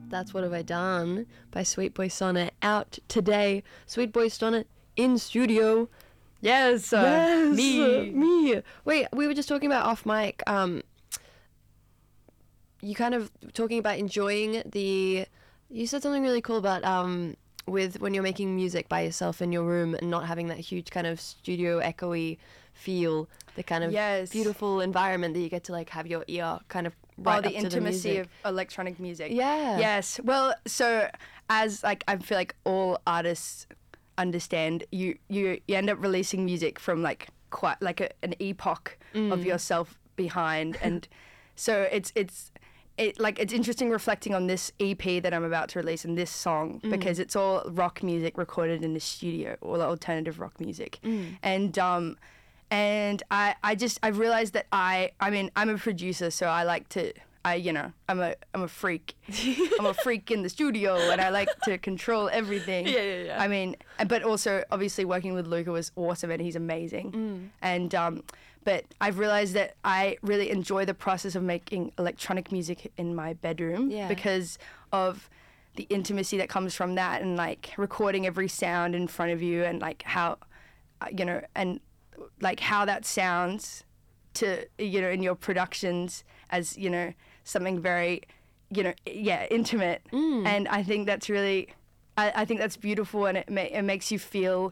That's What Have I Done by Sweet Boy Sonnet, out today. Sweet Boy Sonnet in studio. Yes, Me. Wait, we were just talking about off mic. You kind of talking about enjoying the. You said something really cool about with when you're making music by yourself in your room and not having that huge kind of studio echoey feel, the kind of beautiful environment that you get to like have your ear kind of right the up to intimacy the music. of electronic music. Yeah. Yes. Well, so as like I feel like all artists understand, you end up releasing music from like quite like an epoch of yourself behind, and so it's interesting reflecting on this EP that I'm about to release and this song because it's all rock music recorded in the studio, all alternative rock music, and I've realized that I'm a producer, so I like to I'm a freak. I'm a freak in the studio, and I like to control everything. Yeah. I mean, but also obviously working with Luca was awesome, and he's amazing. And but I've realized that I really enjoy the process of making electronic music in my bedroom because of the intimacy that comes from that, and like recording every sound in front of you, and like how and like how that sounds to in your productions as something very intimate, and I think that's really I think that's beautiful, and it makes you feel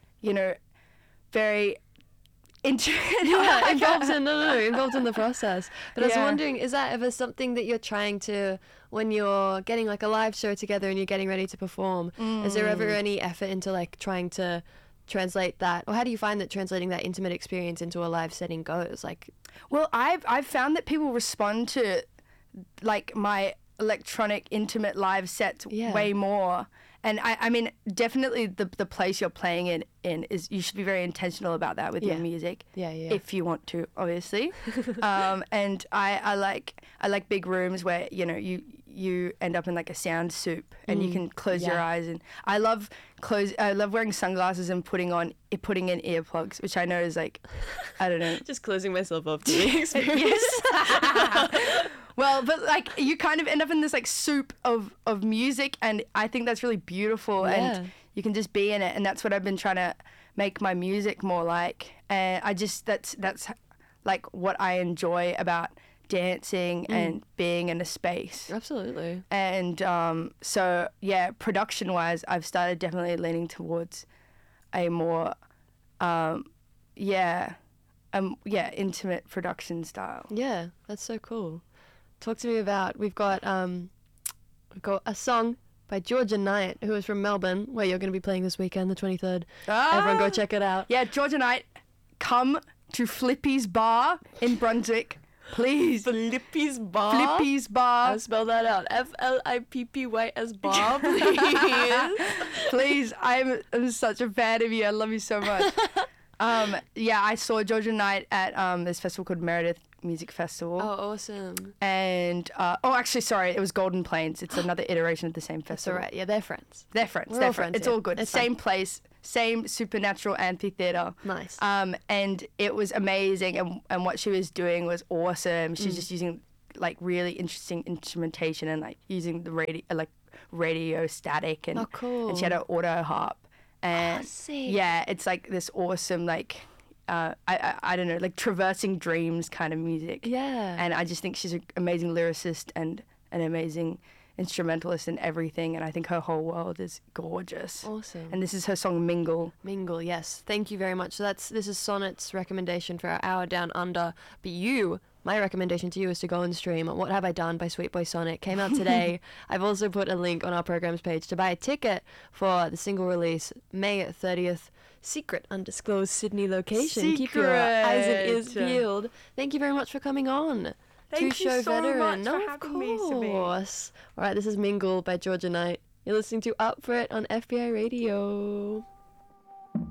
very involved in the process. But I was wondering, is that ever something that you're trying to, when you're getting like a live show together and you're getting ready to perform, is there ever any effort into like trying to translate that, or how do you find that translating that intimate experience into a live setting goes? Like, well, I've found that people respond to like my electronic intimate live sets way more, and I mean definitely the place you're playing in is, you should be very intentional about that with your music, if you want to, obviously. And I like big rooms where you end up in like a sound soup, and you can close your eyes, and I love wearing sunglasses and putting in earplugs, which I know is like, I don't know, just closing myself off to the experience. Yes. Well, but like you kind of end up in this like soup of music, and I think that's really beautiful, and you can just be in it, and that's what I've been trying to make my music more like, and I just that's like what I enjoy about dancing and being in a space. Absolutely. And so yeah, production wise, I've started definitely leaning towards a more intimate production style. Yeah, that's so cool. Talk to me about, we've got a song by Georgia Knight, who is from Melbourne, where you're going to be playing this weekend, the 23rd. Everyone go check it out. Yeah, Georgia Knight, come to Flippy's Bar in Brunswick, please. Flippy's Bar? Flippy's Bar. I'll spell that out. Flippys Bar, please. Please, I'm such a fan of you. I love you so much. I saw Georgia Knight at this festival called Meredith Music Festival. Oh, awesome. And actually, sorry, it was Golden Plains. It's another iteration of the same festival. That's all right. Yeah, they're friends. They're friends. We're all friends. It's all good. It's same place, same supernatural amphitheater. Nice. And it was amazing, and what she was doing was awesome. She's just using like really interesting instrumentation, and like using the radio static, and cool. And she had an auto harp. And yeah, it's like this awesome, like I don't know, like traversing dreams kind of music. Yeah. And I just think she's an amazing lyricist and an amazing instrumentalist and everything, and I think her whole world is gorgeous. Awesome. And this is her song Mingle. Mingle, yes. Thank you very much. So this is Sonnet's recommendation for our Hour Down Under. But my recommendation to you is to go and stream What Have I Done by Sweet Boy Sonnet. Came out today. I've also put a link on our programs page to buy a ticket for the single release, May 30th. Secret, undisclosed Sydney location. Keep your eyes and ears peeled. Thank you very much for coming on. Thank you so veteran. much for having me, Sabine. Of course. All right, this is Mingle by Georgia Knight. You're listening to Up For It on FBI Radio.